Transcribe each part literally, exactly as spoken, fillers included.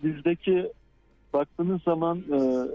bizdeki baktığınız zaman e,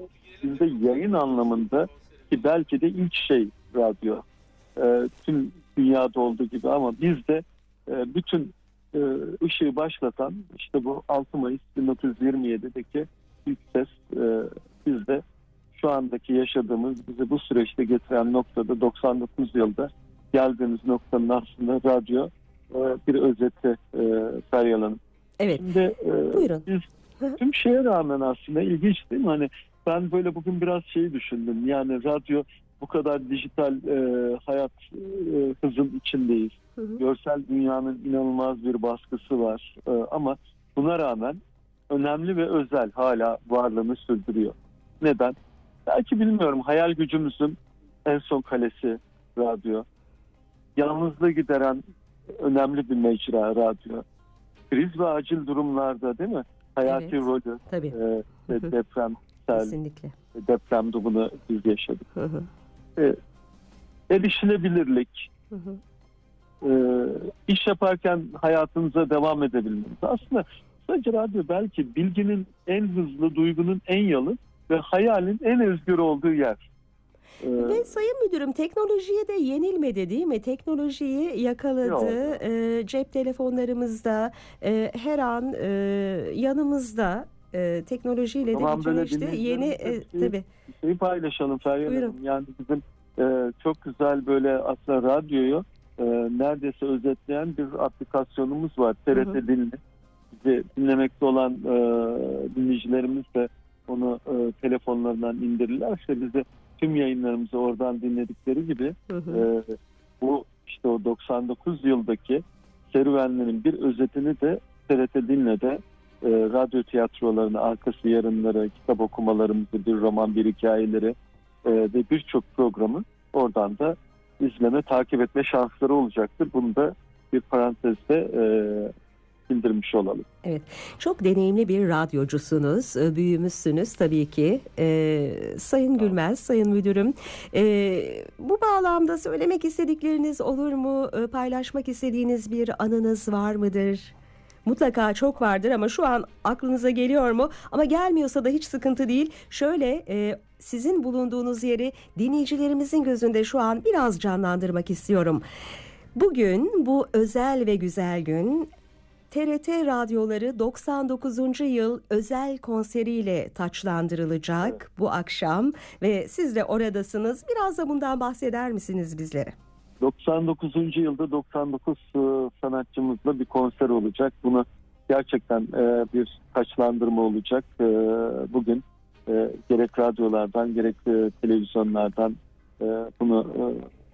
bizde yayın anlamında ki belki de ilk şey radyo. E, tüm dünyada olduğu gibi ama bizde e, bütün e, ışığı başlatan işte bu altı Mayıs bin dokuz yüz yirmi yedi'deki ilk ses e, bizde şu andaki yaşadığımız, bizi bu süreçte getiren noktada doksan dokuz yılda geldiğimiz noktanın aslında radyo e, bir özeti e, Feryal Hanım. Evet. Şimdi e, Buyurun. biz tüm şeye rağmen aslında ilginç değil mi? Hani ben böyle bugün biraz şeyi düşündüm. Yani radyo bu kadar dijital e, hayat e, hızın içindeyiz. Hı hı. Görsel dünyanın inanılmaz bir baskısı var. E, ama buna rağmen önemli ve özel hala varlığını sürdürüyor. Neden? Belki bilmiyorum. Hayal gücümüzün en son kalesi radyo. Yalnızlığı gideren önemli bir mecra radyo. Kriz ve acil durumlarda değil mi? Hayati Evet, rolü. tabii. E, ve deprem, sel, Kesinlikle. depremde bunu biz yaşadık. Hı hı. E, erişilebilirlik, Hı hı. e, iş yaparken hayatınıza devam edebilmeniz. Aslında sadece radyo belki bilginin en hızlı, duygunun en yalın ve hayalin en özgür olduğu yer. E, Ve Sayın Müdürüm, teknolojiye de yenilmedi değil mi? Teknolojiyi yakaladı. Yok. E, cep telefonlarımızda, e, her an e, yanımızda, e, teknolojiyle de Tamam, böyle bütünleşti. Yeni dinleyicilerimizle e, bir, şey, tabii. bir şeyi paylaşalım Feryal Buyurun. Hanım. Yani bizim e, çok güzel böyle aslında radyoyu e, neredeyse özetleyen bir aplikasyonumuz var. Hı T R hı. T Dinle. Bizi dinlemekte olan e, dinleyicilerimiz de onu e, telefonlarından indirirler. İşte bizi tüm yayınlarımızı oradan dinledikleri gibi Hı hı. e, bu işte o doksan dokuz yıldaki serüvenlerin bir özetini de T R T Dinle'de e, radyo tiyatrolarını, arkası yarınları, kitap okumalarımızı, bir roman, bir hikayeleri e, ve birçok programı oradan da izleme, takip etme şansları olacaktır. Bunu da bir parantezde e, bildirmiş olalım. Evet, çok deneyimli bir radyocusunuz, e, büyümüşsünüz tabii ki. E, Sayın Gülmez, Sayın Müdürüm, e, bu bağlamda söylemek istedikleriniz olur mu? E, paylaşmak istediğiniz bir anınız var mıdır? Mutlaka çok vardır ama şu an aklınıza geliyor mu? Ama gelmiyorsa da hiç sıkıntı değil. Şöyle, e, sizin bulunduğunuz yeri dinleyicilerimizin gözünde şu an biraz canlandırmak istiyorum. Bugün bu özel ve güzel gün, T R T radyoları doksan dokuzuncu yıl özel konseriyle taçlandırılacak Evet. bu akşam ve siz de oradasınız. Biraz da bundan bahseder misiniz bizlere? doksan dokuzuncu yılda doksan dokuz e, sanatçımızla bir konser olacak. Bunu gerçekten e, bir taçlandırma olacak. E, bugün e, gerek radyolardan gerek e, televizyonlardan e, bunu e,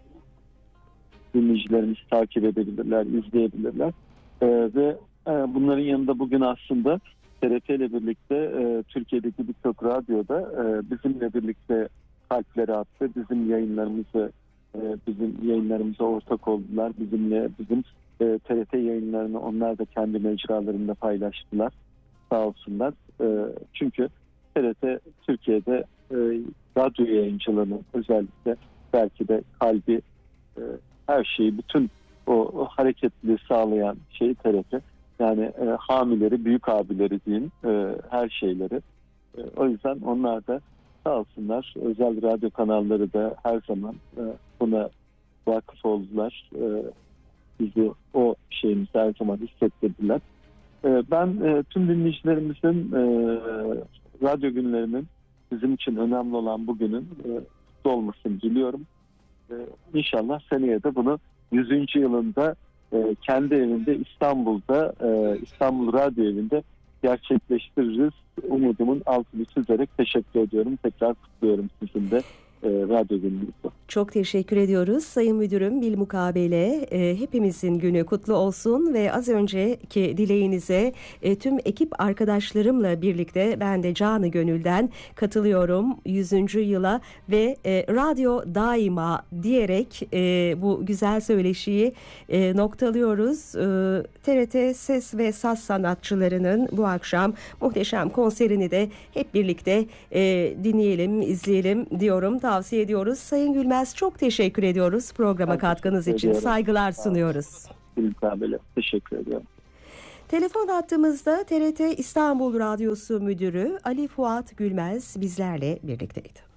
dinleyicilerimiz takip edebilirler, izleyebilirler. E, ve e, bunların yanında bugün aslında T R T ile birlikte e, Türkiye'deki birçok radyoda e, bizimle birlikte kalpleri attı. Bizim yayınlarımızı e, bizim yayınlarımıza ortak oldular. Bizimle bizim e, T R T yayınlarını onlar da kendi mecralarında paylaştılar. Sağ olsunlar. E, çünkü T R T Türkiye'de e, radyo yayıncılığının özellikle belki de kalbi, e, her şeyi, bütün o, o hareketliliği sağlayan şey T R T. Yani e, hamileri, büyük abileri diyeyim, e, her şeyleri. E, o yüzden onlar da sağ olsunlar, özel radyo kanalları da her zaman e, buna vakıf oldular. E, bizi o şeyimizi her zaman hissettirdiler. E, ben e, tüm dinleyicilerimizin e, radyo günlerinin bizim için önemli olan bugünün e, kutlu olmasını diliyorum. E, İnşallah seneye de bunu yüzüncü yılında e, kendi evinde İstanbul'da, e, İstanbul Radyo Evi'nde gerçekleştiririz. Umudumun altını çizerek teşekkür ediyorum. Tekrar kutluyorum sizin de e, radyo gününüzü. Çok teşekkür ediyoruz Sayın Müdürüm. Bilmukabele e, hepimizin günü kutlu olsun ve az önceki dileğinize e, tüm ekip arkadaşlarımla birlikte ben de canı gönülden katılıyorum yüzüncü yıla ve e, radyo daima diyerek e, bu güzel söyleşiyi e, noktalıyoruz. E, T R T Ses ve Saz sanatçılarının bu akşam muhteşem konserini de hep birlikte e, dinleyelim, izleyelim diyorum, tavsiye ediyoruz. Sayın Gülmez, çok teşekkür ediyoruz programa Ben katkınız teşekkür için. ediyorum. Saygılar sunuyoruz. Bilmukabele teşekkür ediyorum. Telefon hattımızda T R T İstanbul Radyosu Müdürü Ali Fuat Gülmez bizlerle birlikteydi.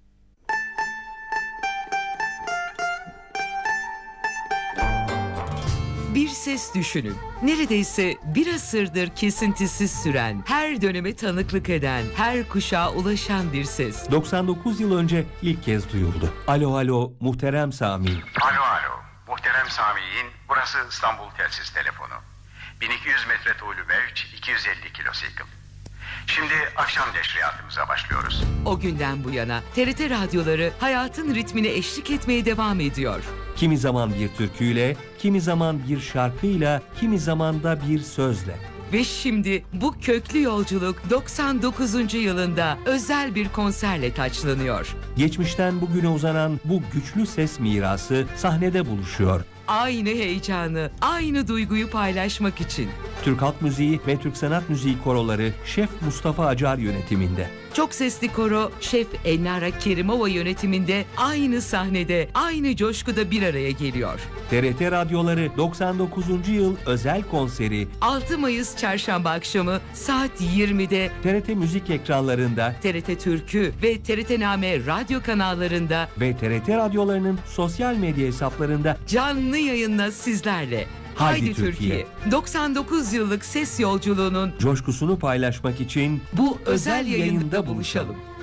Bir ses düşünün. Neredeyse bir asırdır kesintisiz süren, her döneme tanıklık eden, her kuşağa ulaşan bir ses. doksan dokuz yıl önce ilk kez duyuldu. Alo alo muhterem Sami. Alo alo muhterem Sami'in, burası İstanbul Telsiz Telefonu. bin iki yüz metre tuğlu mevç, iki yüz elli kilosikl. Şimdi akşam neşriyatımıza başlıyoruz. O günden bu yana T R T radyoları hayatın ritmine eşlik etmeye devam ediyor. Kimi zaman bir türküyle, kimi zaman bir şarkıyla, kimi zaman da bir sözle. Ve şimdi bu köklü yolculuk doksan dokuzuncu yılında özel bir konserle taçlanıyor. Geçmişten bugüne uzanan bu güçlü ses mirası sahnede buluşuyor. Aynı heyecanı, aynı duyguyu paylaşmak için. Türk Halk Müziği ve Türk Sanat Müziği koroları Şef Mustafa Acar yönetiminde. Çok sesli koro Şef Elnara Kerimova yönetiminde aynı sahnede, aynı coşkuda bir araya geliyor. T R T radyoları doksan dokuzuncu yıl özel konseri altı Mayıs Çarşamba akşamı saat yirmide T R T Müzik ekranlarında T R T Türkü ve T R T Name radyo kanallarında ve T R T radyolarının sosyal medya hesaplarında canlı yayınla sizlerle. Haydi Haydi Türkiye. Türkiye. doksan dokuz yıllık ses yolculuğunun coşkusunu paylaşmak için bu özel yayında buluşalım.